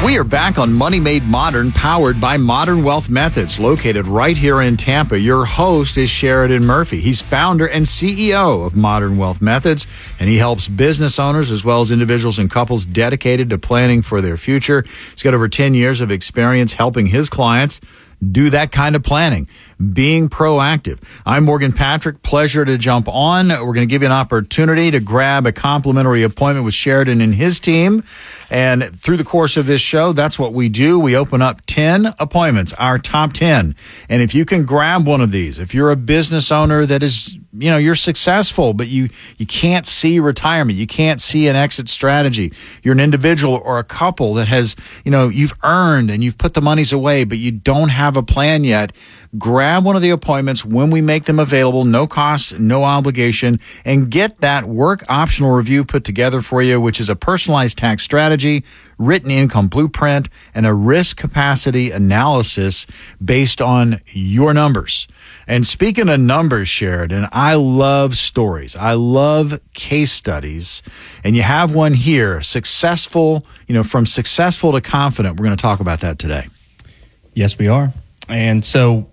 We are back on Money Made Modern, powered by Modern Wealth Methods, located right here in Tampa. Your host is Sheridan Murphy. He's founder and CEO of Modern Wealth Methods, and he helps business owners as well as individuals and couples dedicated to planning for their future. He's got over 10 years of experience helping his clients do that kind of planning, being proactive. I'm Morgan Patrick. Pleasure to jump on. We're going to give you an opportunity to grab a complimentary appointment with Sheridan and his team. And through the course of this show, that's what we do. We open up 10 appointments, our top 10. And if you can grab one of these, if you're a business owner that is, you're successful, but you can't see retirement, you can't see an exit strategy, you're an individual or a couple that has, you've earned and you've put the monies away, but you don't have a plan yet, grab one of the appointments when we make them available, no cost, no obligation, and get that work optional review put together for you, which is a personalized tax strategy, written income blueprint, and a risk capacity analysis based on your numbers. And speaking of numbers, Sheridan, I love stories. I love case studies. And you have one here, successful, from successful to confident. We're going to talk about that today. Yes, we are. And so,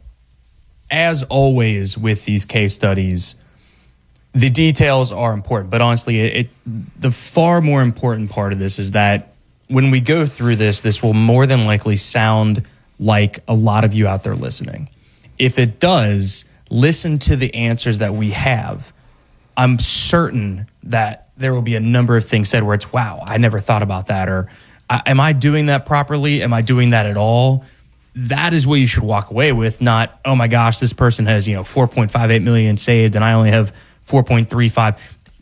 as always with these case studies, the details are important. But honestly, the far more important part of this is that when we go through this will more than likely sound like a lot of you out there listening. If it does, listen to the answers that we have. I'm certain that there will be a number of things said where it's, wow, I never thought about that. Or am I doing that properly? Am I doing that at all? That is what you should walk away with, not, oh my gosh, this person has, 4.58 million saved and I only have 4.35.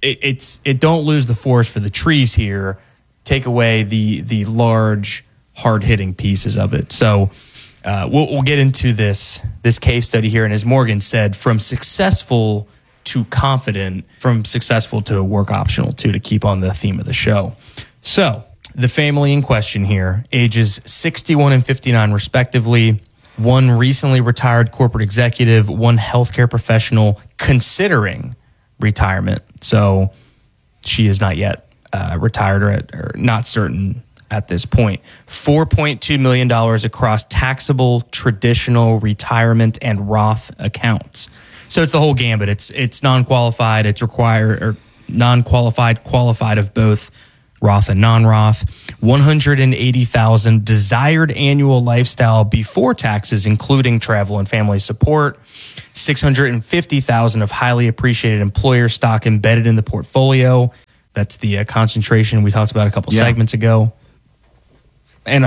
It don't lose the forest for the trees here. Take away the large, hard-hitting pieces of it. So we'll get into this case study here. And as Morgan said, from successful to confident, from successful to work optional too, to keep on the theme of the show. So the family in question here, ages 61 and 59 respectively, one recently retired corporate executive, one healthcare professional considering retirement. So she is not yet retired or not certain at this point. $4.2 million across taxable, traditional, retirement, and Roth accounts. So it's the whole gambit. It's non-qualified, it's required, or non-qualified, qualified of both Roth and non-Roth. $180,000 desired annual lifestyle before taxes, including travel and family support. $650,000 of highly appreciated employer stock embedded in the portfolio. That's the concentration we talked about a couple segments ago. And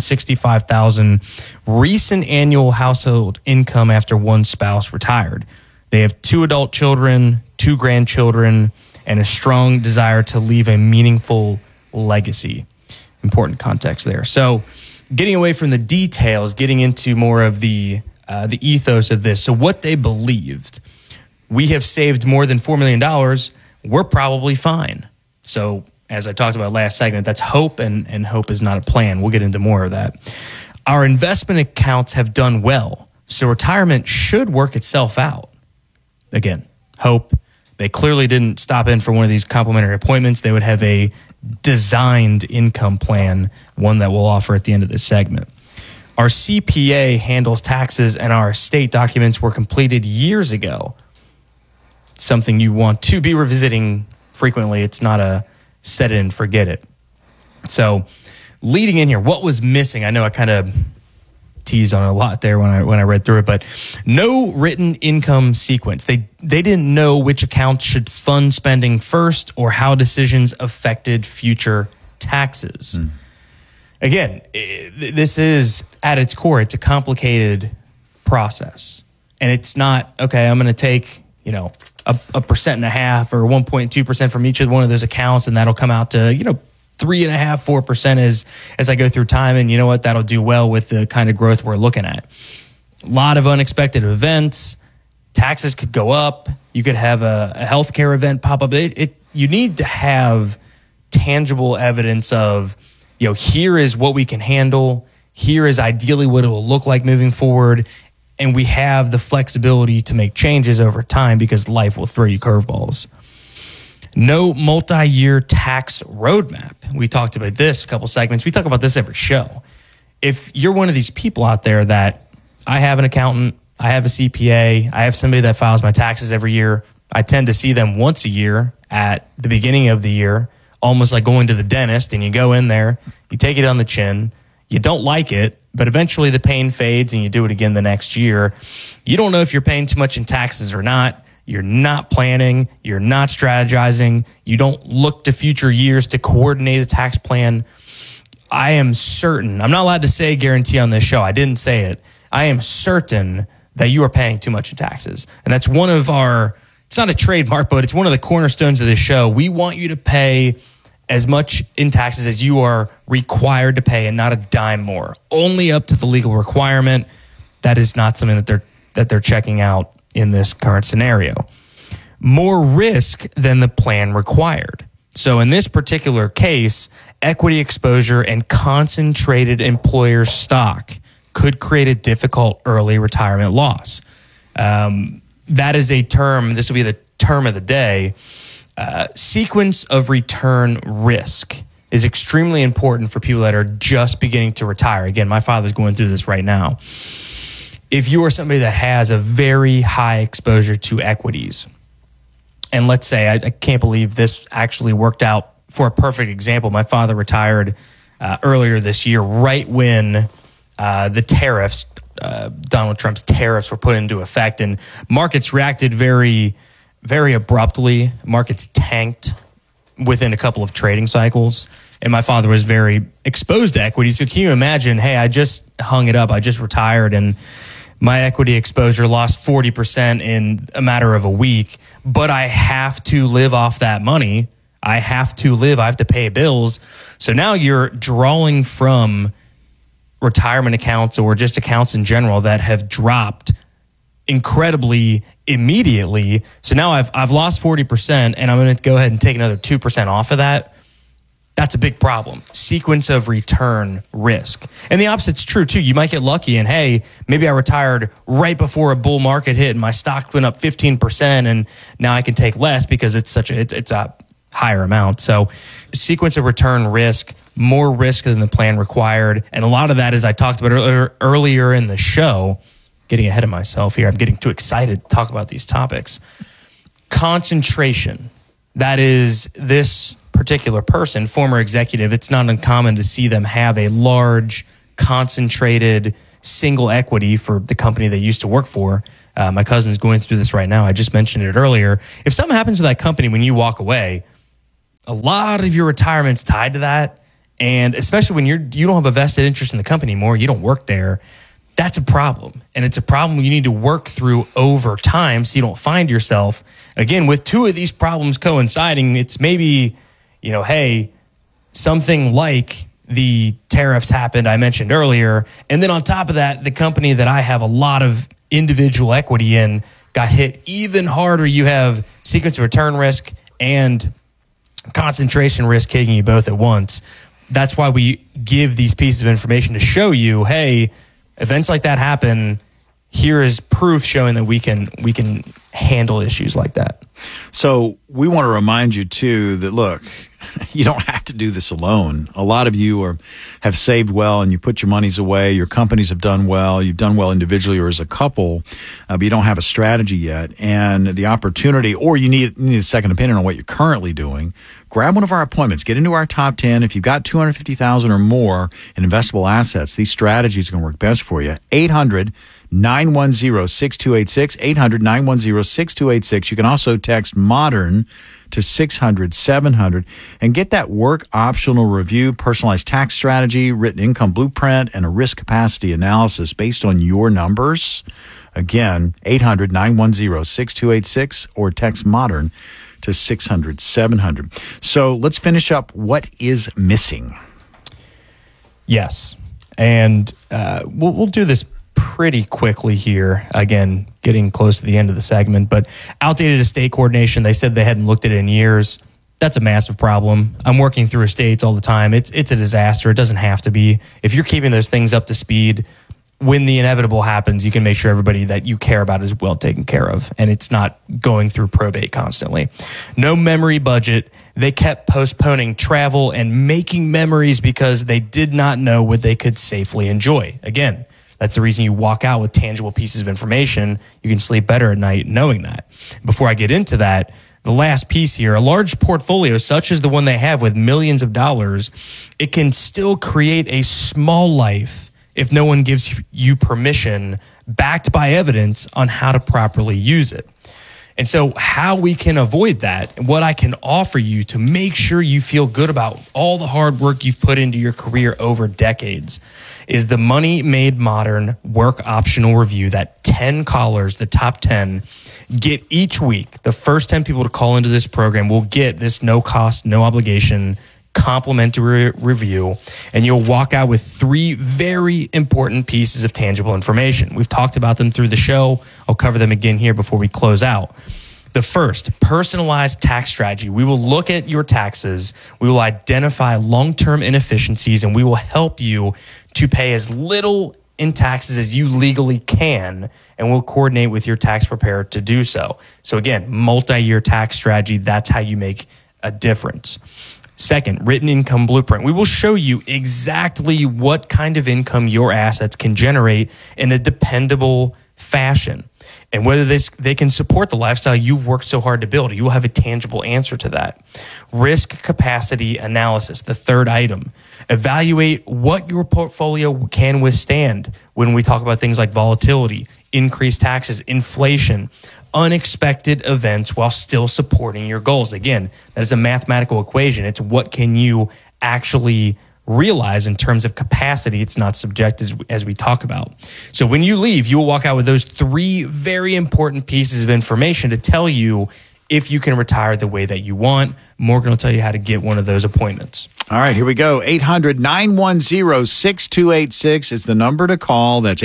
$165,000 recent annual household income after one spouse retired. They have 2 adult children, 2 grandchildren, and a strong desire to leave a meaningful legacy. Important context there. So getting away from the details, getting into more of the ethos of this. So what they believed, we have saved more than $4 million. We're probably fine. So as I talked about last segment, that's hope, and hope is not a plan. We'll get into more of that. Our investment accounts have done well, so retirement should work itself out. Again, hope. They clearly didn't stop in for one of these complimentary appointments. They would have a designed income plan, one that we'll offer at the end of this segment. Our CPA handles taxes, and our estate documents were completed years ago. Something you want to be revisiting frequently. It's not a set it and forget it. So leading in here, what was missing? I know I kind of teased on a lot there when I read through it, but no written income sequence. They didn't know which accounts should fund spending first or how decisions affected future taxes. Again, this is at its core, it's a complicated process. And it's not, okay, I'm going to take, a 1.5% or 1.2% from each of one of those accounts, and that'll come out to, 3.5%, 4% as I go through time. And you know what? That'll do well with the kind of growth we're looking at. A lot of unexpected events. Taxes could go up. You could have a healthcare event pop up. You need to have tangible evidence of, here is what we can handle. Here is ideally what it will look like moving forward. And we have the flexibility to make changes over time because life will throw you curveballs. No multi-year tax roadmap. We talked about this a couple segments. We talk about this every show. If you're one of these people out there that I have an accountant, I have a CPA, I have somebody that files my taxes every year, I tend to see them once a year at the beginning of the year, almost like going to the dentist, and you go in there, you take it on the chin, you don't like it, but eventually the pain fades and you do it again the next year. You don't know if you're paying too much in taxes or not. You're not planning. You're not strategizing. You don't look to future years to coordinate a tax plan. I am certain, I'm not allowed to say guarantee on this show. I didn't say it. I am certain that you are paying too much in taxes. And that's one of our, it's not a trademark, but it's one of the cornerstones of this show. We want you to pay as much in taxes as you are required to pay and not a dime more. Only up to the legal requirement. That is not something that they're checking out in this current scenario. More risk than the plan required. So in this particular case, equity exposure and concentrated employer stock could create a difficult early retirement loss. That is a term, this will be the term of the day. Sequence of return risk is extremely important for people that are just beginning to retire. Again, my father's going through this right now. If you are somebody that has a very high exposure to equities, and let's say, I can't believe this actually worked out for a perfect example. My father retired earlier this year, right when the tariffs, Donald Trump's tariffs were put into effect, and markets reacted very, very abruptly. Markets tanked within a couple of trading cycles, and my father was very exposed to equity. So can you imagine, hey, I just hung it up, I just retired, and my equity exposure lost 40% in a matter of a week, but I have to live off that money. I have to pay bills. So now you're drawing from retirement accounts or just accounts in general that have dropped incredibly immediately. So now I've lost 40% and I'm going to go ahead and take another 2% off of that. That's a big problem. Sequence of return risk. And the opposite's true too. You might get lucky and, hey, maybe I retired right before a bull market hit and my stock went up 15% and now I can take less because it's a higher amount. So sequence of return risk, more risk than the plan required. And a lot of that, as I talked about earlier in the show, getting ahead of myself here. I'm getting too excited to talk about these topics. Concentration. That is this particular person, former executive. It's not uncommon to see them have a large, concentrated, single equity for the company they used to work for. My cousin is going through this right now. I just mentioned it earlier. If something happens to that company when you walk away, a lot of your retirement's tied to that. And especially when you don't have a vested interest in the company anymore, you don't work there, that's a problem. And it's a problem you need to work through over time so you don't find yourself, again, with two of these problems coinciding. It's maybe, hey, something like the tariffs happened, I mentioned earlier. And then on top of that, the company that I have a lot of individual equity in got hit even harder. You have sequence of return risk and concentration risk hitting you both at once. That's why we give these pieces of information to show you, hey, events like that happen. Here is proof showing that we can handle issues like that. So we want to remind you too that, look, you don't have to do this alone. A lot of you have saved well and you put your monies away. Your companies have done well. You've done well individually or as a couple, but you don't have a strategy yet. And the opportunity, or you need a second opinion on what you're currently doing. Grab one of our appointments. Get into our top 10. If you've got $250,000 or more in investable assets, these strategies are going to work best for you. 800-910-6286. 800-910-6286. You can also text MODERN to 600-700 and get that work optional review, personalized tax strategy, written income blueprint, and a risk capacity analysis based on your numbers. Again, 800-910-6286 or text MODERN to 600-700. So let's finish up. What is missing? Yes. And we'll do this pretty quickly here. Again, getting close to the end of the segment, but outdated estate coordination, they said they hadn't looked at it in years. That's a massive problem. I'm working through estates all the time. It's a disaster. It doesn't have to be. If you're keeping those things up to speed, when the inevitable happens, you can make sure everybody that you care about is well taken care of, and it's not going through probate constantly. No memory budget. They kept postponing travel and making memories because they did not know what they could safely enjoy. Again, that's the reason you walk out with tangible pieces of information. You can sleep better at night knowing that. Before I get into that, the last piece here, a large portfolio such as the one they have with millions of dollars, it can still create a small life if no one gives you permission, backed by evidence on how to properly use it. And so how we can avoid that, and what I can offer you to make sure you feel good about all the hard work you've put into your career over decades, is the Money Made Modern Work Optional Review that 10 callers, the top 10, get each week. The first 10 people to call into this program will get this no cost, no obligation complimentary review, and you'll walk out with 3 very important pieces of tangible information. We've talked about them through the show. I'll cover them again here before we close out. The first, personalized tax strategy. We will look at your taxes. We will identify long-term inefficiencies, and we will help you to pay as little in taxes as you legally can, and we'll coordinate with your tax preparer to do so. So again, multi-year tax strategy, that's how you make a difference. Second, written income blueprint. We will show you exactly what kind of income your assets can generate in a dependable fashion, and whether they can support the lifestyle you've worked so hard to build. You will have a tangible answer to that. Risk capacity analysis, the third item. Evaluate what your portfolio can withstand when we talk about things like volatility, increased taxes, inflation, unexpected events, while still supporting your goals. Again, that is a mathematical equation. It's what can you actually realize in terms of capacity. It's not subjective as we talk about. So when you leave, you will walk out with those 3 very important pieces of information to tell you if you can retire the way that you want. Morgan will tell you how to get one of those appointments. All right, here we go. 800-910-6286 is the number to call. That's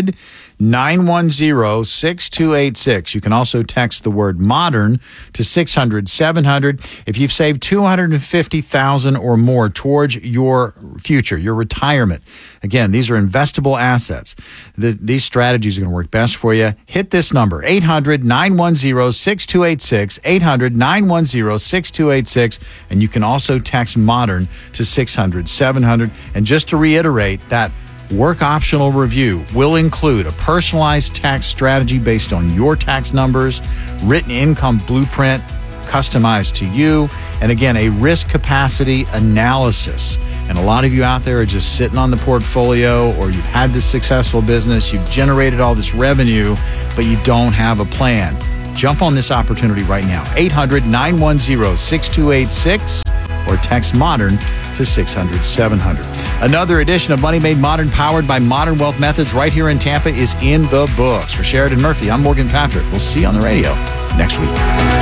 800-910-6286. You can also text the word modern to 600-700. If you've saved $250,000 or more towards your future, your retirement, again, these are investable assets. These strategies are going to work best for you. Hit this number, 800-910-6286, 800-910-6286, and you can also text modern to 600-700. And just to reiterate, that work optional review will include a personalized tax strategy based on your tax numbers, written income blueprint customized to you, and again, a risk capacity analysis. And a lot of you out there are just sitting on the portfolio, or you've had this successful business, you've generated all this revenue, but you don't have a plan. Jump on this opportunity right now. 800-910-6286 or text modern to 600-700. Another edition of Money Made Modern, powered by Modern Wealth Methods right here in Tampa, is in the books. For Sheridan Murphy, I'm Morgan Patrick. We'll see you on the radio next week.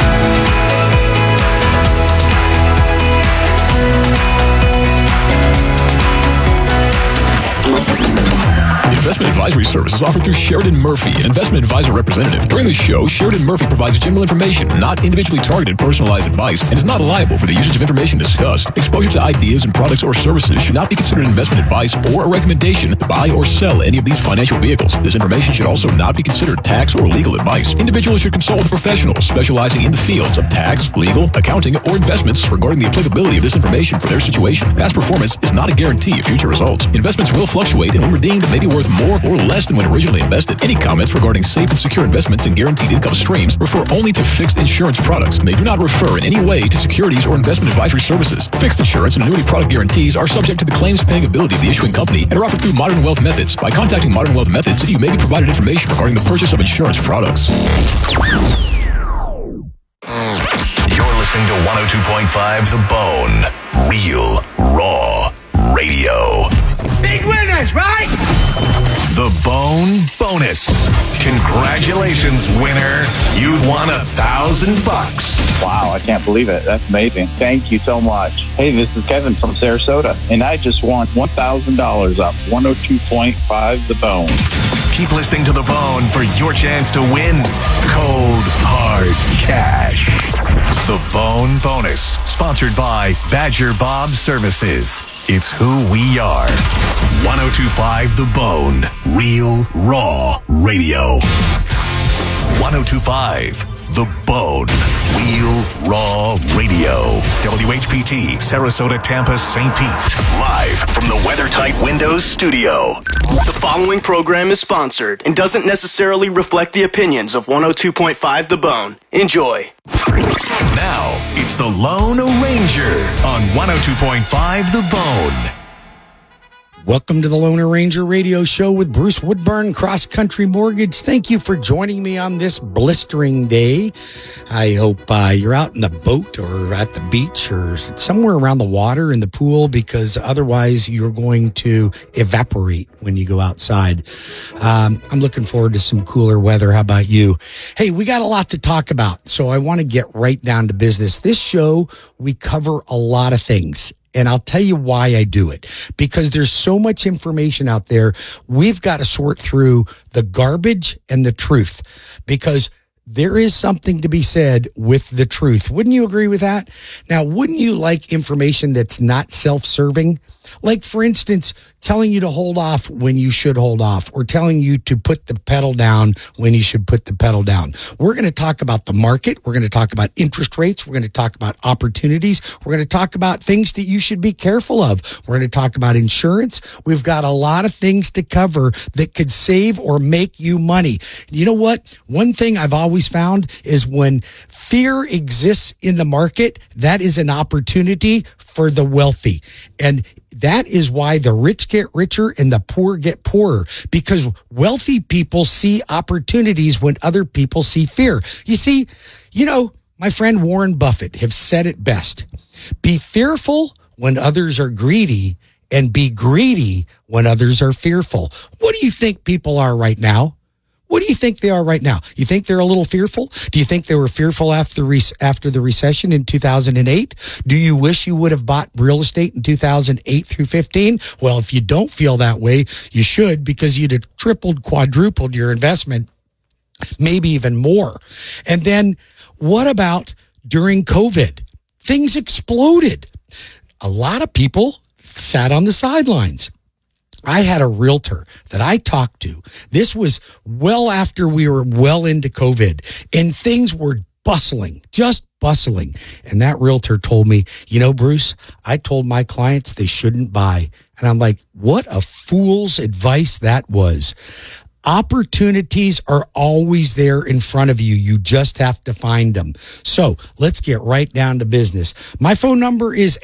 Investment advisory services offered through Sheridan Murphy, an investment advisor representative. During this show, Sheridan Murphy provides general information, not individually targeted personalized advice, and is not liable for the usage of information discussed. Exposure to ideas and products or services should not be considered investment advice or a recommendation to buy or sell any of these financial vehicles. This information should also not be considered tax or legal advice. Individuals should consult with professionals specializing in the fields of tax, legal, accounting, or investments regarding the applicability of this information for their situation. Past performance is not a guarantee of future results. Investments will fluctuate, and when redeemed, may be worth more or less than when originally invested. Any comments regarding safe and secure investments and guaranteed income streams refer only to fixed insurance products, and they do not refer in any way to securities or investment advisory services. Fixed insurance and annuity product guarantees are subject to the claims paying ability of the issuing company and are offered through Modern Wealth Methods. By contacting Modern Wealth Methods, you may be provided information regarding the purchase of insurance products. You're listening to 102.5 The Bone. Real, raw radio. Big winners, right? The Bone Bonus. Congratulations, winner. You won $1,000. Wow, I can't believe it. That's amazing. Thank you so much. Hey, this is Kevin from Sarasota, and I just won $1,000 off 102.5 The Bone. Keep listening to The Bone for your chance to win cold, hard cash. The Bone Bonus, sponsored by Badger Bob Services. It's who we are. 102.5 The Bone. Real, raw radio. 102.5 The Bone. Real, raw radio. WHPT, Sarasota, Tampa, St. Pete. Live from the WeatherTight Windows studio. The following program is sponsored and doesn't necessarily reflect the opinions of 102.5 The Bone. Enjoy. Now, it's the Lone Ranger on 102.5 The Bone. Welcome to the Lone Ranger Radio Show with Bruce Woodburn, Cross Country Mortgage. Thank you for joining me on this blistering day. I hope you're out in the boat or at the beach or somewhere around the water in the pool, because otherwise you're going to evaporate when you go outside. I'm looking forward to some cooler weather. How about you? Hey, we got a lot to talk about, so I want to get right down to business. This show, we cover a lot of things. And I'll tell you why I do it. Because there's so much information out there. We've got to sort through the garbage and the truth. Because there is something to be said with the truth. Wouldn't you agree with that? Now, wouldn't you like information that's not self-serving? Like, for instance, telling you to hold off when you should hold off, or telling you to put the pedal down when you should put the pedal down. We're going to talk about the market. We're going to talk about interest rates. We're going to talk about opportunities. We're going to talk about things that you should be careful of. We're going to talk about insurance. We've got a lot of things to cover that could save or make you money. You know what? One thing I've always found is when fear exists in the market, that is an opportunity for the wealthy. And that is why the rich get richer and the poor get poorer, because wealthy people see opportunities when other people see fear. You see, my friend Warren Buffett have said it best. Be fearful when others are greedy, and be greedy when others are fearful. What do you think people are right now? What do you think they are right now? You think they're a little fearful? Do you think they were fearful after the recession in 2008? Do you wish you would have bought real estate in 2008 through 15? Well, if you don't feel that way, you should, because you'd have tripled, quadrupled your investment, maybe even more. And then what about during COVID? Things exploded. A lot of people sat on the sidelines. I had a realtor that I talked to. This was well after we were well into COVID, and things were bustling, just bustling. And that realtor told me, Bruce, I told my clients they shouldn't buy. And I'm like, what a fool's advice that was. Opportunities are always there in front of you. You just have to find them. So let's get right down to business. My phone number is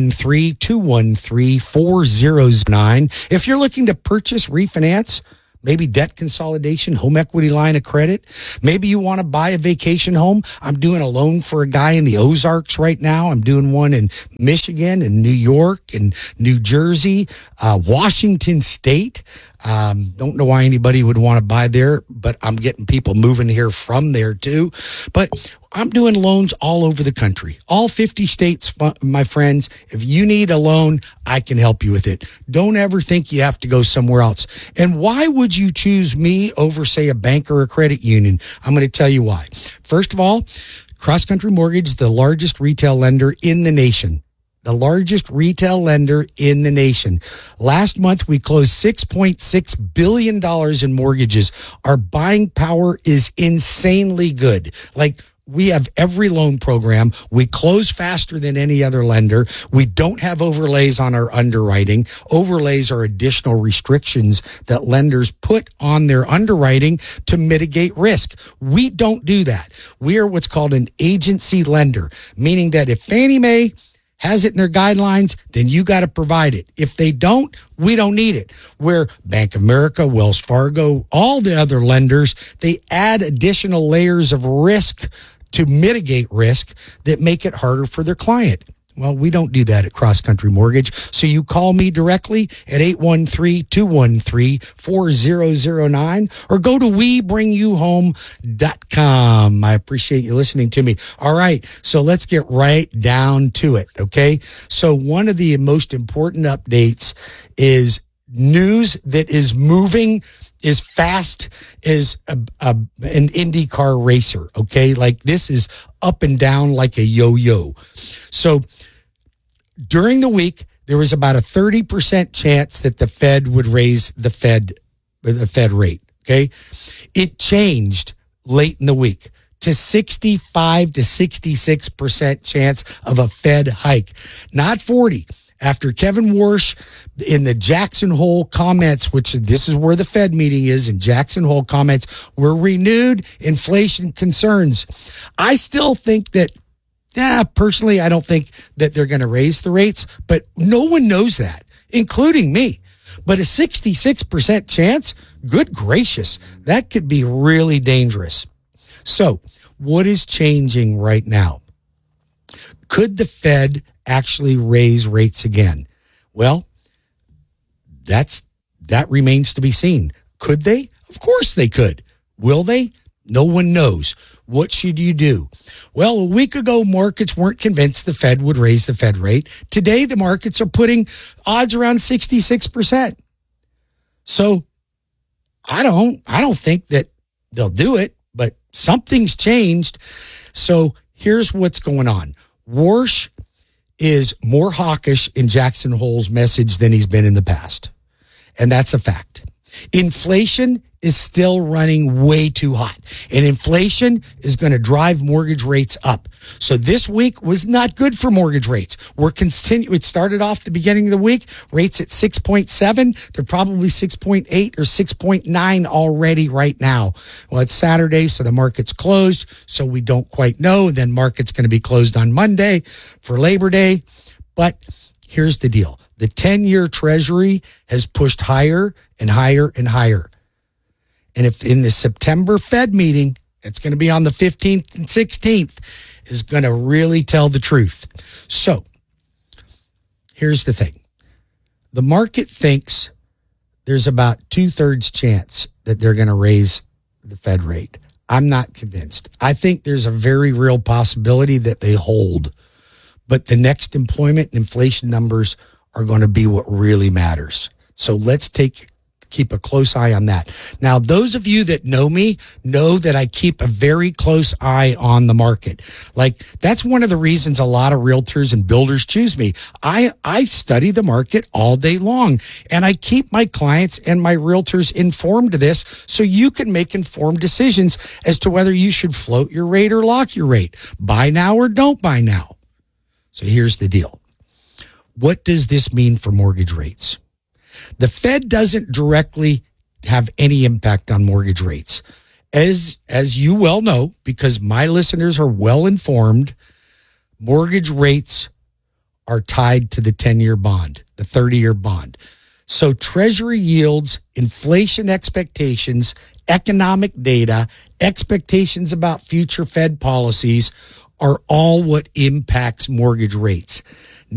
813-213-4009. If you're looking to purchase, refinance, maybe debt consolidation, home equity line of credit. Maybe you want to buy a vacation home. I'm doing a loan for a guy in the Ozarks right now. I'm doing one in Michigan and New York and New Jersey, Washington State. Don't know why anybody would want to buy there, but I'm getting people moving here from there too. But I'm doing loans all over the country, all 50 states, my friends. If you need a loan, I can help you with it. Don't ever think you have to go somewhere else. And why would you choose me over, say, a bank or a credit union? I'm going to tell you why. First of all, Cross Country Mortgage, the largest retail lender in the nation. The largest retail lender in the nation. Last month, we closed $6.6 billion in mortgages. Our buying power is insanely good. We have every loan program. We close faster than any other lender. We don't have overlays on our underwriting. Overlays are additional restrictions that lenders put on their underwriting to mitigate risk. We don't do that. We are what's called an agency lender, meaning that if Fannie Mae has it in their guidelines, then you got to provide it. If they don't, we don't need it. Where Bank of America, Wells Fargo, all the other lenders, they add additional layers of risk to mitigate risk that make it harder for their client. Well, we don't do that at Cross Country Mortgage. So you call me directly at 813-213-4009 or go to WeBringYouHome.com. I appreciate you listening to me. All right. So let's get right down to it. Okay. So one of the most important updates is news that is moving as fast as an IndyCar racer, okay? This is up and down like a yo-yo. So during the week, there was about a 30% chance that the Fed would raise the Fed rate. Okay. It changed late in the week to 65 to 66% chance of a Fed hike, not 40. After Kevin Warsh in the Jackson Hole comments, which this is where the Fed meeting is, in Jackson Hole comments were renewed inflation concerns. I still think that, personally, I don't think that they're going to raise the rates, but no one knows that, including me. But a 66% chance, good gracious, that could be really dangerous. So what is changing right now? Could the Fed actually raise rates again? Well, that remains to be seen. Could they? Of course they could. Will they? No one knows. What should you do? Well, a week ago, markets weren't convinced the Fed would raise the Fed rate. Today, the markets are putting odds around 66%. So I don't think that they'll do it, but something's changed. So here's what's going on. Warsh is more hawkish in Jackson Hole's message than he's been in the past. And that's a fact. Inflation is still running way too hot, and inflation is going to drive mortgage rates up. So this week was not good for mortgage rates. It started off the beginning of the week, rates at 6.7. They're probably 6.8 or 6.9 already right now. Well, it's Saturday, so the market's closed, so we don't quite know. Then market's going to be closed on Monday for Labor Day. But here's the deal. The 10-year Treasury has pushed higher and higher and higher. And if in the September Fed meeting, it's going to be on the 15th and 16th, is going to really tell the truth. So here's the thing. The market thinks there's about 2/3 chance that they're going to raise the Fed rate. I'm not convinced. I think there's a very real possibility that they hold. But the next employment and inflation numbers are going to be what really matters. So let's keep a close eye on that. Now, those of you that know me know that I keep a very close eye on the market. Like, that's one of the reasons a lot of realtors and builders choose me. I study the market all day long, and I keep my clients and my realtors informed of this so you can make informed decisions as to whether you should float your rate or lock your rate. Buy now or don't buy now. So here's the deal. What does this mean for mortgage rates? The Fed doesn't directly have any impact on mortgage rates. As you well know, because my listeners are well informed, mortgage rates are tied to the 10-year bond, the 30-year bond. So Treasury yields, inflation expectations, economic data, expectations about future Fed policies are all what impacts mortgage rates.